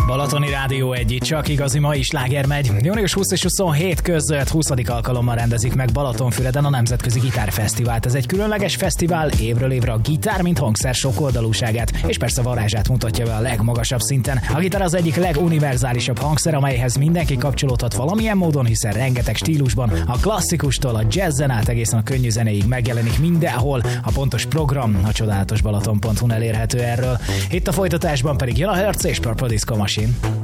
Balatoni Rádió egy csak igazi mai sláger megy. Június 20 és 27 között 20. alkalommal rendezik meg Balatonfüreden a Nemzetközi Gitárfesztivált. Ez egy különleges fesztivál, évről évre a gitár, mint hangszer sokoldalúságát, és persze varázsát mutatja be a legmagasabb szinten. A gitár az egyik leguniverzálisabb hangszer, amelyhez mindenki kapcsolódhat valamilyen módon, hiszen rengeteg stílusban, a klasszikustól a jazzen át egészen a könnyű zenéig megjelenik mindenhol. A pontos program a csodálatos Balaton.hu-n elérhető erről. Itt a folytatásban pedig jön a Hertz és Purple Disco Machine.